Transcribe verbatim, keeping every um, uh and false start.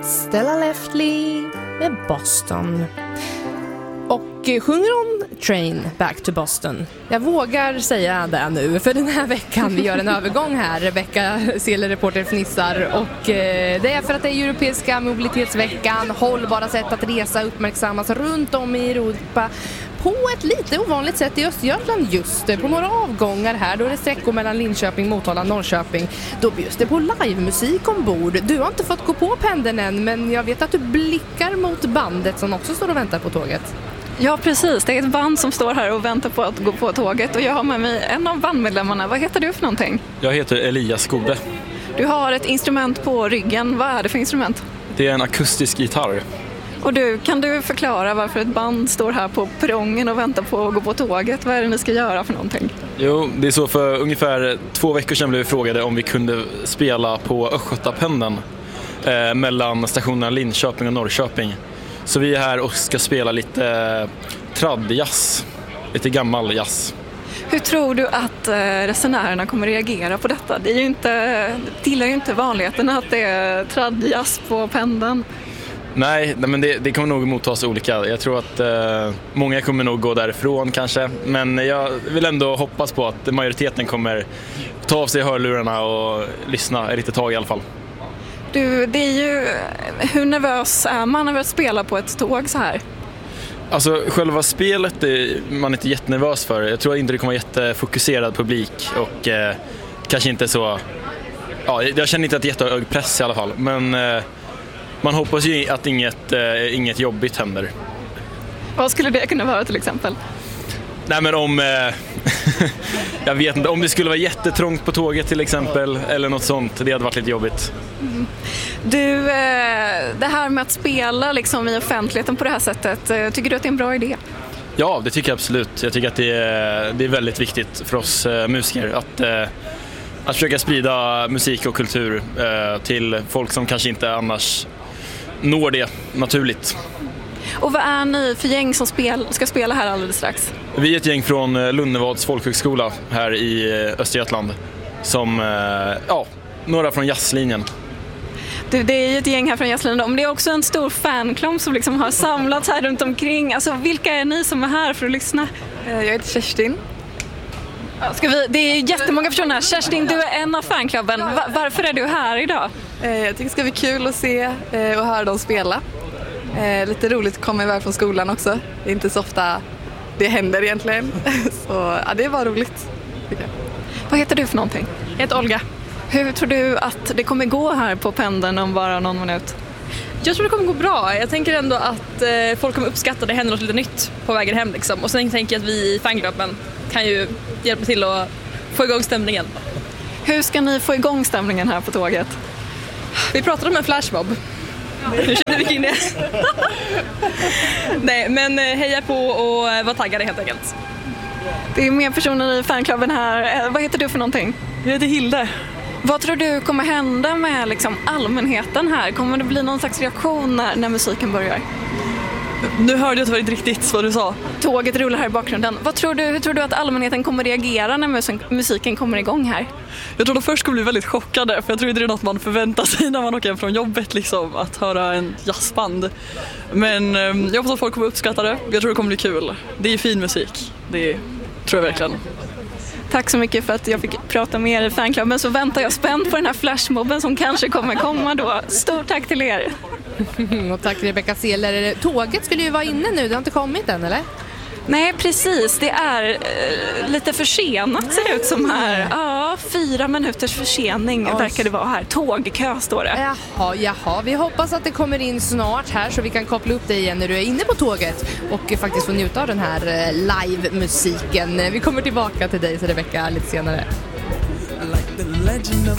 Stella Leftley med Boston. Och sjunger om Train Back to Boston. Jag vågar säga det nu, för den här veckan vi gör en övergång här. Rebecca Seeler, reporter, fnissar. Och eh, det är för att det är Europeiska mobilitetsveckan. Hållbara sätt att resa uppmärksammas runt om i Europa på ett lite ovanligt sätt i Östergötland just. På några avgångar här, då är det sträckor mellan Linköping, Motala, Norrköping. Då bjuds det på livemusik ombord. Du har inte fått gå på pendeln än, men jag vet att du blickar mot bandet som också står och väntar på tåget. Ja, precis. Det är ett band som står här och väntar på att gå på tåget. Och jag har med mig en av bandmedlemmarna. Vad heter du för någonting? Jag heter Elias Gode. Du har ett instrument på ryggen. Vad är det för instrument? Det är en akustisk gitarr. Och du, kan du förklara varför ett band står här på perrongen och väntar på att gå på tåget? Vad är det ni ska göra för någonting? Jo, det är så för ungefär två veckor sedan blev vi frågade om vi kunde spela på Östgötapendeln eh, mellan stationerna Linköping och Norrköping. Så vi är här och ska spela lite eh, traddjazz, lite gammal jazz. Hur tror du att eh, resenärerna kommer reagera på detta? Det är ju inte, det tillhör ju inte vanligheten att det är traddjazz på pendeln. Nej, men det, det kommer nog mottas olika. Jag tror att eh, många kommer nog gå därifrån kanske. Men jag vill ändå hoppas på att majoriteten kommer ta av sig hörlurarna och lyssna lite tag i alla fall. Du, det är ju... Hur nervös är man över att spela på ett tåg så här? Alltså själva spelet är man inte jättenervös för. Jag tror inte det kommer vara jättefokuserad publik och eh, kanske inte så... Ja, jag känner inte att det är jättehög press i alla fall. Men eh, man hoppas ju att inget, eh, inget jobbigt händer. Vad skulle det kunna vara till exempel? Nej, men om... Eh, jag vet inte, om det skulle vara jättetrångt på tåget till exempel eller något sånt, det hade varit lite jobbigt. Mm. Du, eh, det här med att spela liksom i offentligheten på det här sättet, eh, tycker du att det är en bra idé? Ja, det tycker jag absolut. Jag tycker att det är, det är väldigt viktigt för oss eh, musiker att, eh, att försöka sprida musik och kultur eh, till folk som kanske inte annars når det naturligt. Och vad är ni för gäng som spel, ska spela här alldeles strax? Vi är ett gäng från Lunnevads folkhögskola här i Östergötland. Som, ja, några från jazzlinjen. Du, det är ju ett gäng här från jazzlinjen. Men det är också en stor fanklump som liksom har samlats här runt omkring. Alltså, vilka är ni som är här för att lyssna? Jag heter Kerstin. Ja, ska vi, det är jättemånga personer här. Kerstin, du är en av fanklubben. Va- varför är du här idag? Jag tycker det ska bli kul att se och höra dem spela. Eh, lite roligt att komma iväg från skolan också. Det är inte så ofta det händer egentligen. Så ja, det var roligt. Vad heter du för någonting? Jag heter Olga. Hur tror du att det kommer gå här på pendeln om bara någon minut? Jag tror det kommer gå bra. Jag tänker ändå att eh, folk kommer uppskatta det händer något lite nytt på vägen hem. Liksom. Och sen tänker jag att vi i fanklubben kan ju hjälpa till att få igång stämningen. Hur ska ni få igång stämningen här på tåget? Vi pratade om en flashmob. Hur känner vi kring det? Nej, men heja på och var taggade helt enkelt. Det är mer personer i fanklubben här. Vad heter du för någonting? Jag heter Hilde. Vad tror du kommer hända med liksom allmänheten här? Kommer det bli någon slags reaktion när, när musiken börjar? Nu hörde jag inte väldigt riktigt vad du sa. Tåget rullar här i bakgrunden. Vad tror du, hur tror du att allmänheten kommer reagera när musik, musiken kommer igång här? Jag tror de först kommer bli väldigt chockade, för jag tror inte det är något man förväntar sig när man åker hem från jobbet, liksom, att höra en jazzband. Men eh, jag hoppas att folk kommer uppskatta det. Jag tror det kommer bli kul. Det är fin musik. Det tror jag verkligen. Tack så mycket för att jag fick prata med er i fanklubben, så väntar jag spänt på den här flashmobben som kanske kommer komma då. Stort tack till er! Och tack Rebecca Seeler. Tåget skulle ju vara inne nu, det har inte kommit än, eller? Nej, precis. Det är eh, lite försenat, ser det ut som här. Ja, fyra minuters försening Oj. verkar det vara här. Tågkö står det. Jaha, jaha. Vi hoppas att det kommer in snart här så vi kan koppla upp dig igen när du är inne på tåget och faktiskt få njuta av den här live-musiken. Vi kommer tillbaka till dig, så Rebecca, lite senare. Like the legend of